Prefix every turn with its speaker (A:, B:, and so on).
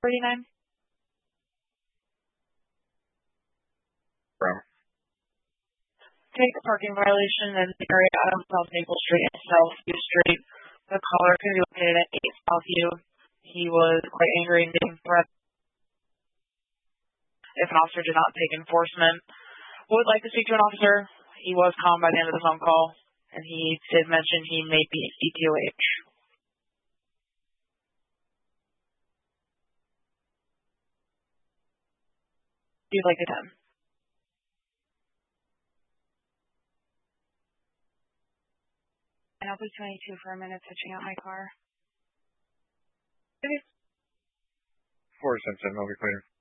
A: 39. Take a parking violation in the area of South Maple Street and South U Street. The caller could be located at 8 South U. He was quite angry and being threatened if an officer did not take enforcement. Would like to speak to an officer. He was calm by the end of the phone call, and he did mention he may be ETOH. You'd like a 10. And I'll be 22 for a minute switching out my car. Okay.
B: 4 Simpson, I'll be clear.